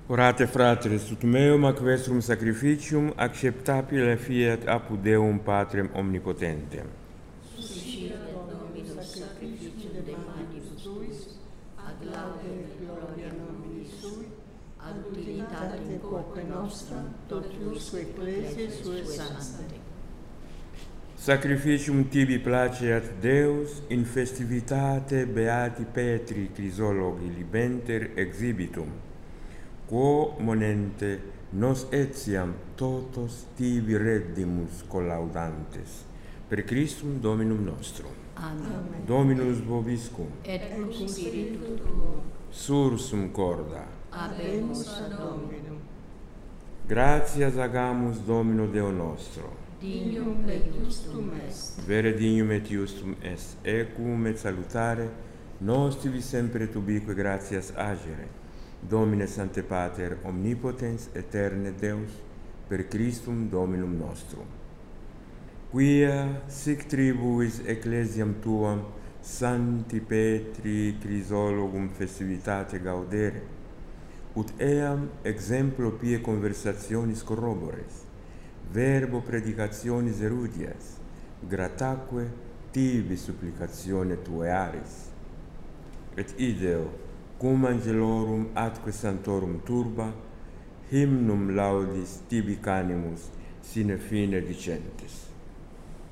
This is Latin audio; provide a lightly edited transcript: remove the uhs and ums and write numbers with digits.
Orate fratres, ut meum ac vestrum sacrificium acceptabile fiat apud Deum Patrem omnipotentem. Suscita Dominus sacrificium de manibus tuis, ad laudem et gloria nomini sui, ad utilitatem quoque nostram, totiusque ecclesiae sue sancte. Sacrificium tibi placeat Deus in festivitate beati Petri Crisologi libenter exhibitum, quo monente nos etiam totos tibi reddimus collaudantes, per Christum Dominum nostrum. Amen. Dominus vobiscum, Et cum spiritu tuo, sursum corda. habemus ad Dominum. Gratias agamus Domino Deo nostro. Dignum et justum est. Vere dignum et justum est, equum et salutare, nos tibi sempre et ubique gratias agere. Domine Sancte Pater, omnipotens, eterne Deus, per Christum Dominum nostrum. Quia sic tribuis ecclesiam tuam Sancti Petri Crisologum festivitate gaudere, ut eam exemplo pie conversationis corrobores, verbo predicationis erudias, grataque tibi supplicatione tuae aris. Et ideo, cum angelorum atque santorum turba, hymnum laudis tibi canimus sine fine dicentes.